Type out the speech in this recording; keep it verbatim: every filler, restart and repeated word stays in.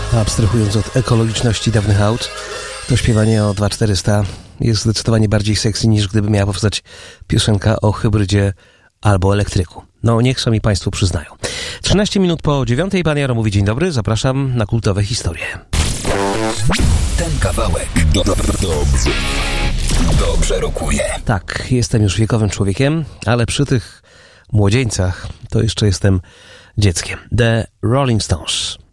Abstrahując od ekologiczności dawnych aut, to śpiewanie o dwa czterysta jest zdecydowanie bardziej sexy, niż gdyby miała powstać piosenka o hybrydzie albo elektryku. No, niech sami Państwo przyznają. trzynaście minut po dziewiątej, pan Jaro mówi dzień dobry, zapraszam na kultowe historie. Ten kawałek do, do, dobrze, dobrze rokuje. Tak, jestem już wiekowym człowiekiem, ale przy tych młodzieńcach to jeszcze jestem dzieckiem. The Rolling Stones.